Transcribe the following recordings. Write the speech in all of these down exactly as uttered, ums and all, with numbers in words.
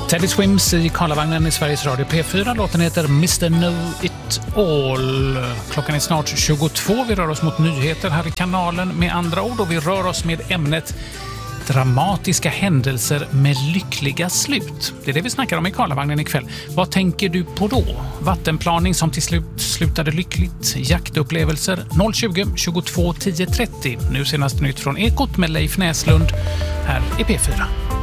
Teddy Swims i Karlavagnen i Sveriges Radio P fyra. Låten heter mister Know It All. Klockan är snart tjugotvå. Vi rör oss mot nyheter här i kanalen med andra ord. Och vi rör oss med ämnet dramatiska händelser med lyckliga slut. Det är det vi snackar om i Karlavagnen ikväll. Vad tänker du på då? Vattenplaning som till slut slutade lyckligt. Jaktupplevelser noll tjugo tjugotvå tio trettio. Nu senast nytt från Ekot med Leif Näslund här i P fyra.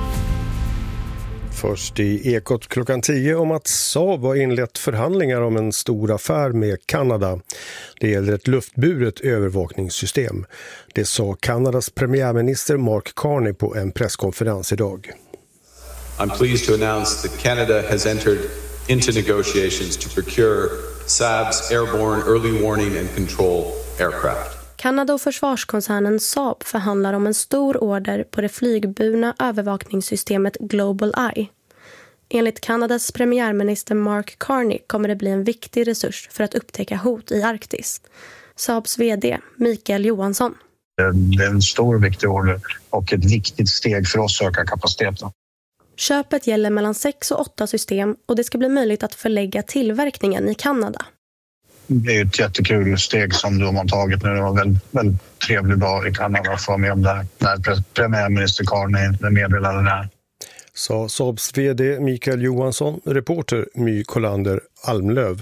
Först i Ekot klockan tio om att Saab har inlett förhandlingar om en stor affär med Kanada. Det gäller ett luftburet övervakningssystem. Det sa Kanadas premiärminister Mark Carney på en presskonferens idag. I'm pleased to announce that Canada has entered into negotiations to procure Saab's airborne early warning and control aircraft. Kanada och försvarskoncernen Saab förhandlar om en stor order på det flygburna övervakningssystemet Global Eye. Enligt Kanadas premiärminister Mark Carney kommer det bli en viktig resurs för att upptäcka hot i Arktis. Saabs vd Mikael Johansson. Det är en stor och viktig order och ett viktigt steg för oss att öka kapaciteten. Köpet gäller mellan sex och åtta system och det ska bli möjligt att förlägga tillverkningen i Kanada. Det är ett jättekul steg som de har tagit nu. Det var en väldigt, väldigt trevlig dag i Kanada att få med om det här. När premiärminister Carney meddelade det här. Sa Saabs vd Mikael Johansson, reporter My Kolander Almlöv.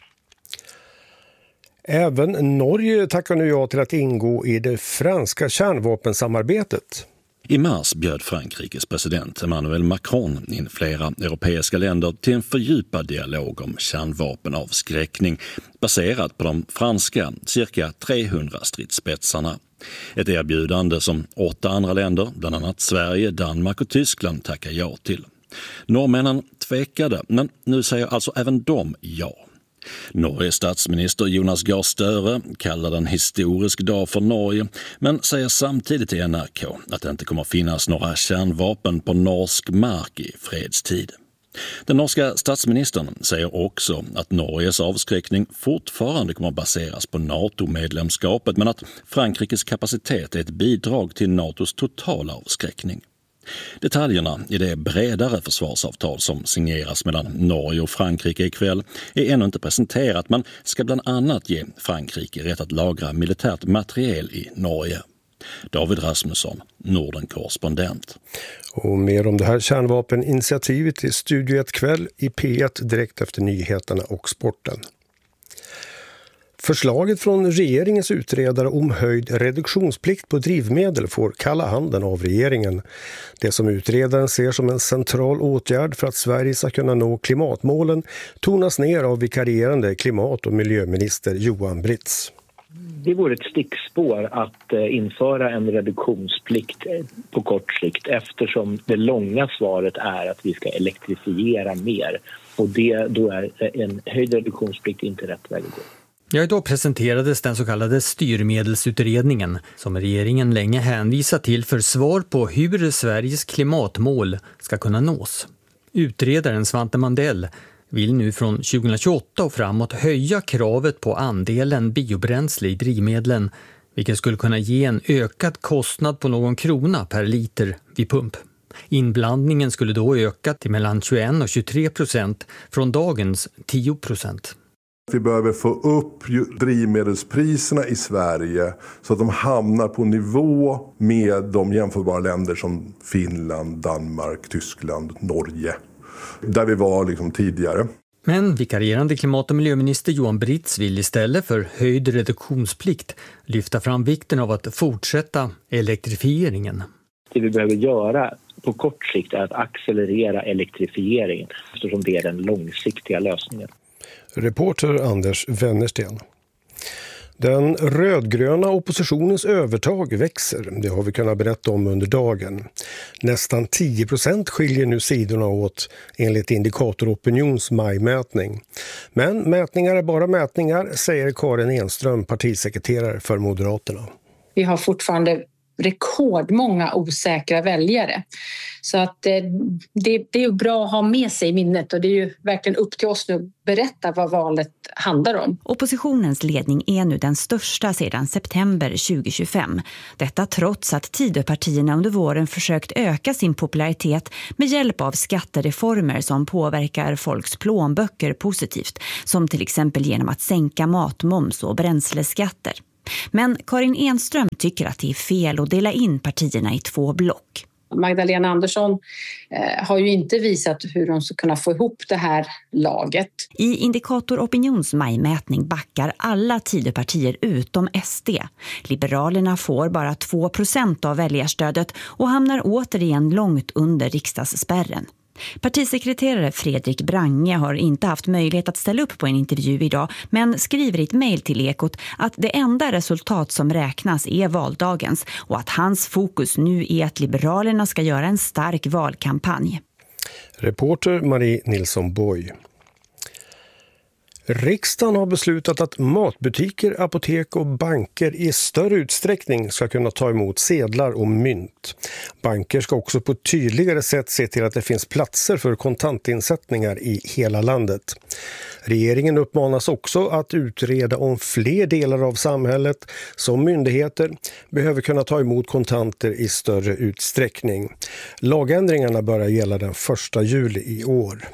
Även Norge tackar nu ja till att ingå i det franska kärnvapensamarbetet. I mars bjöd Frankrikes president Emmanuel Macron in flera europeiska länder till en fördjupad dialog om kärnvapenavskräckning baserat på de franska cirka trehundra stridsspetsarna. Ett erbjudande som åtta andra länder, bland annat Sverige, Danmark och Tyskland, tackar ja till. Norrmännen tvekade, men nu säger alltså även de ja. Norges statsminister Jonas Gahr Støre kallar den historisk dag för Norge, men säger samtidigt till N R K att det inte kommer att finnas några kärnvapen på norsk mark i fredstid. Den norska statsministern säger också att Norges avskräckning fortfarande kommer att baseras på NATO-medlemskapet, men att Frankrikes kapacitet är ett bidrag till NATOs totala avskräckning. Detaljerna i det bredare försvarsavtal som signeras mellan Norge och Frankrike ikväll är ännu inte presenterat, men ska bland annat ge Frankrike rätt att lagra militärt materiel i Norge. David Rasmusson, Norden-korrespondent. Och mer om det här kärnvapeninitiativet i Studio ett kväll i P ett direkt efter nyheterna och sporten. Förslaget från regeringens utredare om höjd reduktionsplikt på drivmedel får kalla handen av regeringen. Det som utredaren ser som en central åtgärd för att Sverige ska kunna nå klimatmålen tonas ner av vikarierande klimat- och miljöminister Johan Britz. Det vore ett stickspår att införa en reduktionsplikt på kort sikt eftersom det långa svaret är att vi ska elektrifiera mer. Och det, då är en höjd reduktionsplikt inte rätt väg att gå. Ja, idag presenterades den så kallade styrmedelsutredningen som regeringen länge hänvisat till för svar på hur Sveriges klimatmål ska kunna nås. Utredaren Svante Mandell vill nu från tjugohundratjugoåtta och framåt höja kravet på andelen biobränsle i drivmedlen, vilket skulle kunna ge en ökad kostnad på någon krona per liter vid pump. Inblandningen skulle då öka till mellan tjugoen och tjugotre procent från dagens tio procent. Vi behöver få upp drivmedelspriserna i Sverige så att de hamnar på nivå med de jämförbara länder som Finland, Danmark, Tyskland, Norge. Där vi var liksom tidigare. Men vikarierande klimat- och miljöminister Johan Britz vill istället för höjd reduktionsplikt lyfta fram vikten av att fortsätta elektrifieringen. Det vi behöver göra på kort sikt är att accelerera elektrifieringen eftersom det är den långsiktiga lösningen. Reporter Anders Wennersten. Den rödgröna oppositionens övertag växer, det har vi kunnat berätta om under dagen. Nästan tio procent skiljer nu sidorna åt enligt Indikator Opinions majmätning. Men mätningar är bara mätningar, säger Karin Enström, partisekreterare för Moderaterna. Vi har fortfarande rekordmånga osäkra väljare. Så att eh, det, det är ju bra att ha med sig i minnet, och det är ju verkligen upp till oss nu att berätta vad valet handlar om. Oppositionens ledning är nu den största sedan september tjugohundratjugofem. Detta trots att Tidöpartierna under våren försökt öka sin popularitet med hjälp av skattereformer som påverkar folks plånböcker positivt, som till exempel genom att sänka matmoms och bränsleskatter. Men Karin Enström tycker att det är fel att dela in partierna i två block. Magdalena Andersson eh, har ju inte visat hur de ska kunna få ihop det här laget. I Indikator Opinions majmätning backar alla Tidöpartier utom S D. Liberalerna får bara två procent av väljarstödet och hamnar återigen långt under riksdagsspärren. Partisekreterare Fredrik Brange har inte haft möjlighet att ställa upp på en intervju idag, men skriver i ett mejl till Ekot att det enda resultat som räknas är valdagens och att hans fokus nu är att Liberalerna ska göra en stark valkampanj. Reporter Marie Nilsson Boy. Riksdagen har beslutat att matbutiker, apotek och banker i större utsträckning ska kunna ta emot sedlar och mynt. Banker ska också på ett tydligare sätt se till att det finns platser för kontantinsättningar i hela landet. Regeringen uppmanas också att utreda om fler delar av samhället, som myndigheter, behöver kunna ta emot kontanter i större utsträckning. Lagändringarna börjar gälla den första juli i år.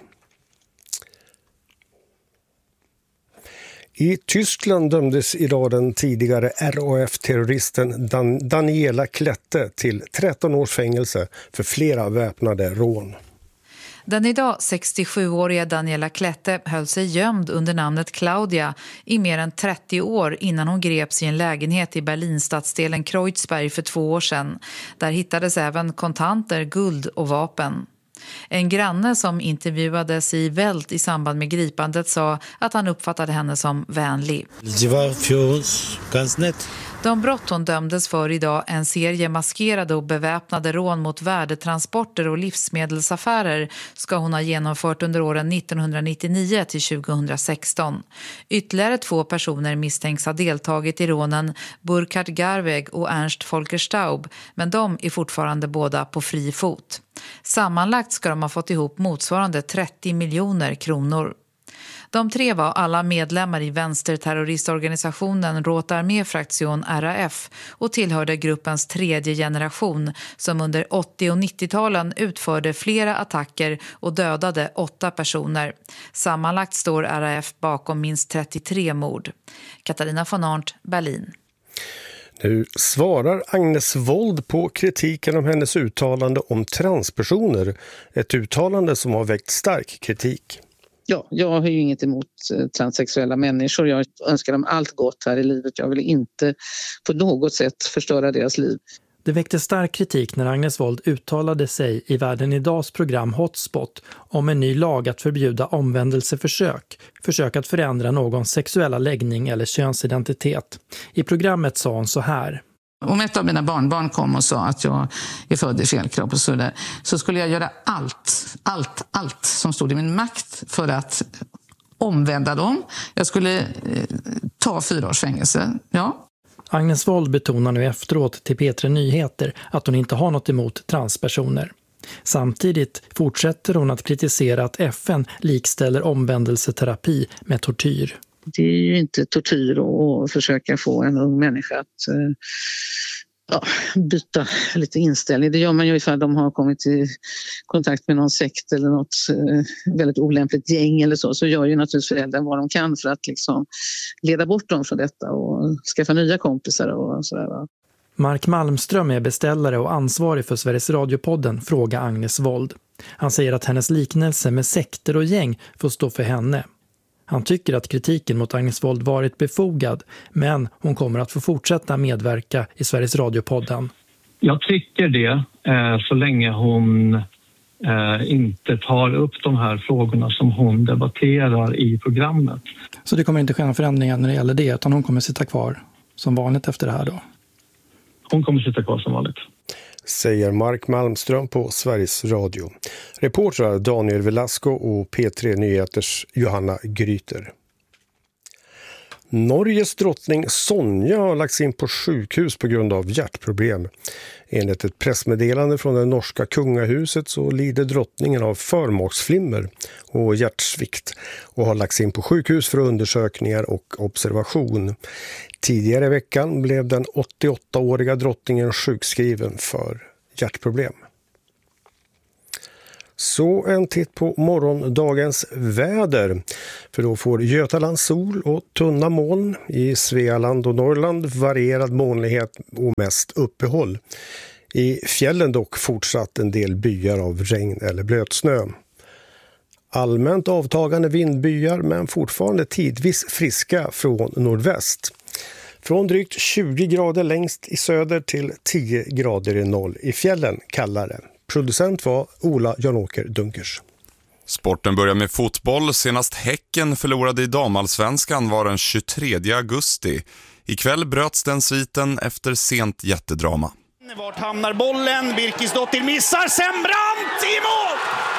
I Tyskland dömdes idag den tidigare R A F-terroristen Dan- Daniela Klette till tretton års fängelse för flera väpnade rån. Den idag sextiosjuåriga Daniela Klette höll sig gömd under namnet Claudia i mer än trettio år innan hon greps i en lägenhet i Berlinstadsdelen Kreuzberg för två år sedan. Där hittades även kontanter, guld och vapen. En granne som intervjuades i Welt i samband med gripandet sa att han uppfattade henne som vänlig. Det var för oss ganska nätt. De brott hon dömdes för idag, en serie maskerade och beväpnade rån mot värdetransporter och livsmedelsaffärer, ska hon ha genomfört under åren nittonhundranittionio till tjugohundrasexton. Ytterligare två personer misstänks ha deltagit i rånen, Burkhard Garweg och Ernst Volker Staub, men de är fortfarande båda på fri fot. Sammanlagt ska de ha fått ihop motsvarande trettio miljoner kronor. De tre var alla medlemmar i vänsterterroristorganisationen Rote Armee-fraktion R A F och tillhörde gruppens tredje generation som under åttio- och nittio-talen utförde flera attacker och dödade åtta personer. Sammanlagt står R A F bakom minst trettiotre mord. Katarina von Arndt, Berlin. Nu svarar Agnes Wold på kritiken om hennes uttalande om transpersoner. Ett uttalande som har väckt stark kritik. Ja, jag har ju inget emot transsexuella människor. Jag önskar dem allt gott här i livet. Jag vill inte på något sätt förstöra deras liv. Det väckte stark kritik när Agnes Wold uttalade sig i Världen Idags program Hotspot om en ny lag att förbjuda omvändelseförsök, försök att förändra någons sexuella läggning eller könsidentitet. I programmet sa hon så här. Om ett av mina barnbarn kom och sa att jag är född i fel kropp och så där, så skulle jag göra allt, allt, allt som stod i min makt för att omvända dem. Jag skulle eh, ta fyra års fängelse, ja. Agnes Wold betonar nu efteråt till P tre Nyheter att hon inte har något emot transpersoner. Samtidigt fortsätter hon att kritisera att F N likställer omvändelseterapi med tortyr. Det är ju inte tortyr att försöka få en ung människa att ja, byta lite inställning. Det gör man ju ifall de har kommit i kontakt med någon sekt eller något väldigt olämpligt gäng eller så. Så gör ju naturligtvis föräldrar vad de kan för att liksom leda bort dem från detta och skaffa nya kompisar och sådär. Mark Malmström är beställare och ansvarig för Sveriges Radio-podden Fråga Agnes Wold. Han säger att hennes liknelse med sekter och gäng får stå för henne. Han tycker att kritiken mot Agnes Wold varit befogad, men hon kommer att få fortsätta medverka i Sveriges Radio-podden. Jag tycker det, eh, så länge hon eh, inte tar upp de här frågorna som hon debatterar i programmet. Så det kommer inte ske några förändringar när det gäller det, utan hon kommer sitta kvar som vanligt efter det här då? Hon kommer sitta kvar som vanligt. Säger Mark Malmström på Sveriges Radio. Reportrar Daniel Velasco och P tre Nyheters Johanna Gryter. Norges drottning Sonja har lagts in på sjukhus på grund av hjärtproblem. Enligt ett pressmeddelande från det norska kungahuset så lider drottningen av förmaksflimmer och hjärtsvikt och har lagts in på sjukhus för undersökningar och observation. Tidigare i veckan blev den åttioåttaåriga drottningen sjukskriven för hjärtproblem. Så en titt på morgondagens väder. För då får Götaland sol och tunna moln. I Svealand och Norrland varierad molnighet och mest uppehåll. I fjällen dock fortsatt en del byar av regn eller blötsnö. Allmänt avtagande vindbyar men fortfarande tidvis friska från nordväst. Från drygt tjugo grader längst i söder till tio grader i noll i fjällen kallare. Producent var Ola Janåker Dunkers. Sporten börjar med fotboll. Senast Häcken förlorade i damallsvenskan var den tjugotredje augusti. Ikväll bröts den sviten efter sent jättedrama. Vart hamnar bollen? Birkisdottir missar. Sembrant i mål!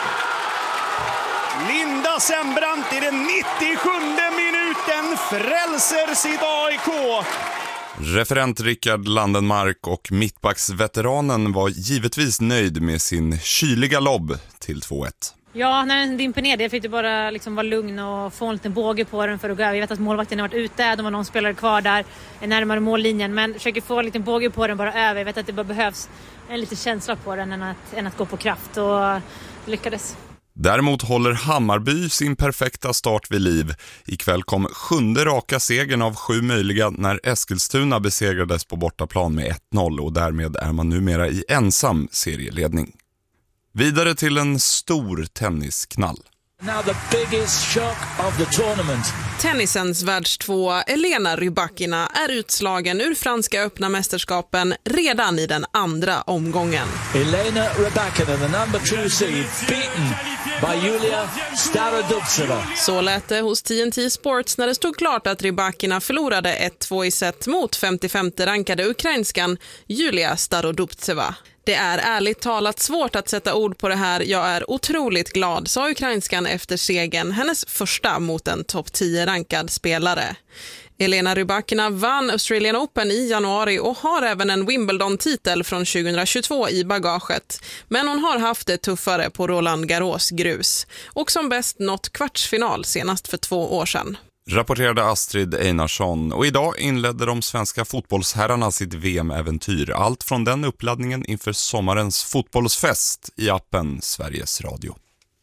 Linda Sembrant i den nittiosjunde minuten frälser sitt A I K. Referent Rickard Landenmark och mittbacksveteranen var givetvis nöjd med sin kyliga lobb till två ett. Ja, när den dimper ner, det fick du bara liksom vara lugn och få en liten båge på den för att gå över. Jag vet att målvakten har varit ute, de har någon spelare kvar där närmare mållinjen, men försöker få en liten båge på den bara över. Jag vet att det bara behövs en liten känsla på den än att, än att gå på kraft, och det lyckades. Däremot håller Hammarby sin perfekta start vid liv. Ikväll kom sjunde raka segern av sju möjliga när Eskilstuna besegrades på bortaplan med ett noll och därmed är man numera i ensam serieledning. Vidare till en stor tennisknall. Now the biggest shock of the tournament. Tennisens världstvåa Elena Rybakina är utslagen ur franska öppna mästerskapen redan i den andra omgången. Elena Rybakina, the number two seed, beaten by Julia Starodubtseva. Så lät det hos T N T Sports när det stod klart att Rybakina förlorade ett två i set mot femtiofemte rankade ukrainskan Julia Starodubtseva. Det är ärligt talat svårt att sätta ord på det här. Jag är otroligt glad, sa ukrainskan efter segern, hennes första mot en topp tio-rankad spelare. Elena Rybakina vann Australian Open i januari och har även en Wimbledon-titel från tjugohundratjugotvå i bagaget. Men hon har haft det tuffare på Roland Garros grus och som bäst nått kvartsfinal senast för två år sedan. Rapporterade Astrid Einarsson, och idag inledde de svenska fotbollsherrarna sitt V M-äventyr. Allt från den uppladdningen inför sommarens fotbollsfest i appen Sveriges Radio.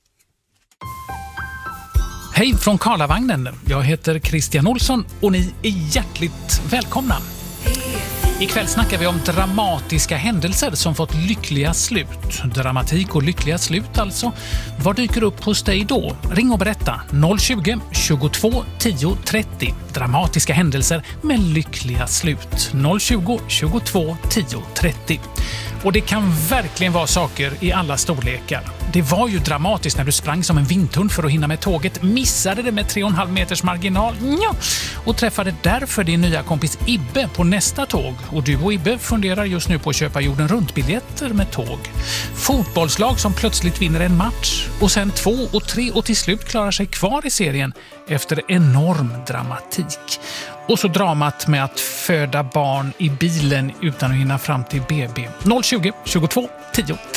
Hej från Karlavagnen. Jag heter Christian Olsson och ni är hjärtligt välkomna. Ikväll snackar vi om dramatiska händelser som fått lyckliga slut. Dramatik och lyckliga slut alltså. Vad dyker upp hos dig då? Ring och berätta. noll tjugo, tjugotvå, tio, trettio. Dramatiska händelser med lyckliga slut. noll tjugo, tjugotvå, tio, trettio. Och det kan verkligen vara saker i alla storlekar. Det var ju dramatiskt när du sprang som en vindhund för att hinna med tåget, missade det med tre och en halv meters marginal ja, och träffade därför din nya kompis Ibbe på nästa tåg. Och du och Ibbe funderar just nu på att köpa jorden runt-biljetter med tåg. Fotbollslag som plötsligt vinner en match och sen två och tre och till slut klarar sig kvar i serien efter enorm dramatik. Och så dramat med att föda barn i bilen utan att hinna fram till B B. noll tjugo, tjugotvå, tio, trettio.